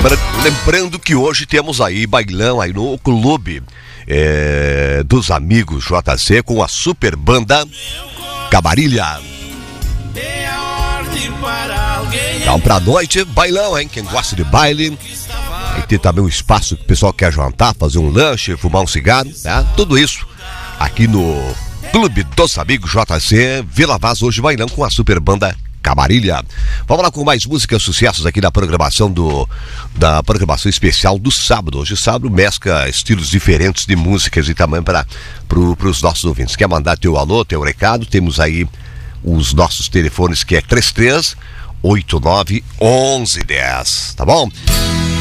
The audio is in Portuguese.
Lembrando que hoje temos aí bailão aí no clube dos amigos JC com a super banda Camarilha. Então pra noite, bailão, hein? Quem gosta de baile. Aí tem também um espaço que o pessoal quer jantar, fazer um lanche, fumar um cigarro, né? Tudo isso aqui no Clube dos Amigos JC, Vila Vaz, hoje bailão com a super banda Camarilha. Vamos lá com mais músicas, sucessos aqui na programação da programação especial do sábado. Hoje sábado mescla estilos diferentes de músicas e também para os nossos ouvintes. Quer mandar teu alô, teu recado? Temos aí os nossos telefones que é 33891110, tá bom?